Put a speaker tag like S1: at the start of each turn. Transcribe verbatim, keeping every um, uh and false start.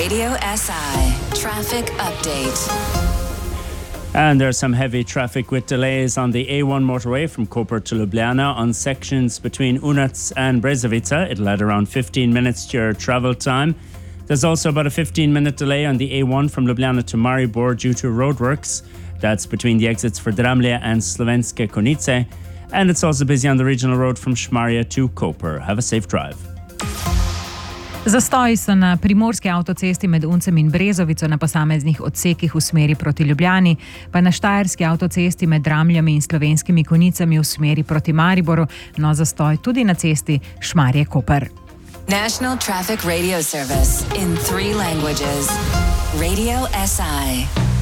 S1: Radio S I Traffic Update.
S2: And there's some heavy traffic with delays on the A one motorway from Koper to Ljubljana on sections between Unac and Brezovica. It'll add around fifteen minutes to your travel time. There's also about a fifteen minute delay on the A one from Ljubljana to Maribor due to roadworks. That's between the exits for Dramlje and Slovenske Konjice. And it's also busy on the regional road from Šmarje to Koper. Have a safe drive.
S3: Zastoji so na primorski avtocesti med Uncem in Brezovico na posameznih odsekih v smeri proti Ljubljani, pa na štajerski avtocesti med Dramljami in Slovenskimi Konjicami v smeri proti Mariboru, no zastoj tudi na cesti Šmarje-Koper.
S1: National Traffic Radio Service in three languages. Radio S I.